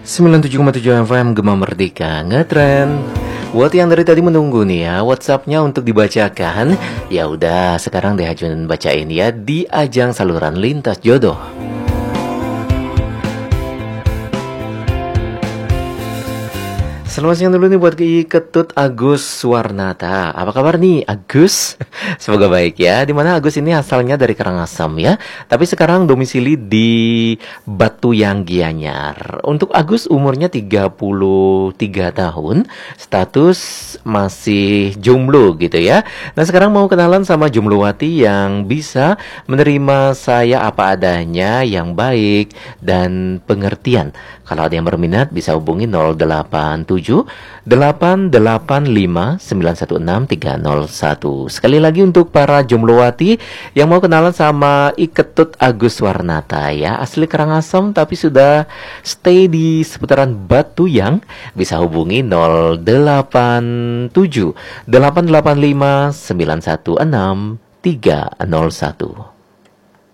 97,7 FM Gema Merdeka Ngetren. Buat yang dari tadi menunggu nih ya WhatsAppnya untuk dibacakan, ya udah sekarang deh Hajun bacain ya di ajang saluran lintas jodoh. Selamat siang dulu nih buat Ketut Agus Warnata. Apa kabar nih Agus? Semoga baik ya. Dimana Agus ini asalnya dari Karangasem ya, tapi sekarang domisili di Batuyang Gianyar. Untuk Agus umurnya 33 tahun, status masih jomblo gitu ya. Nah sekarang mau kenalan sama Jomblowati yang bisa menerima saya apa adanya, yang baik dan pengertian. Kalau ada yang berminat bisa hubungi 087 885 916 301. Sekali lagi untuk para Jomblowati yang mau kenalan sama Ketut Agus Warnata ya, asli Karangasem tapi sudah stay di seputaran Batuyang, bisa hubungi 087 885 916 301.